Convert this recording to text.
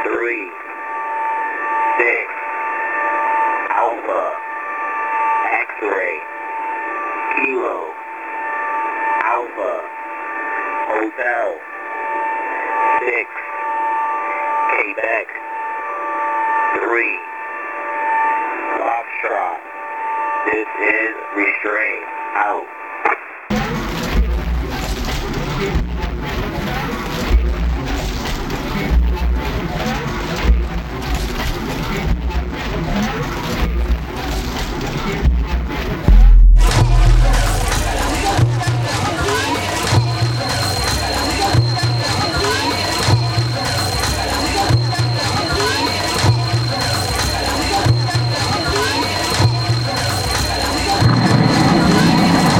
3, 6, Alpha, X-ray, Kilo, Alpha, Hotel, 6, Quebec, 3, Foxtrot. This is Restraint, out.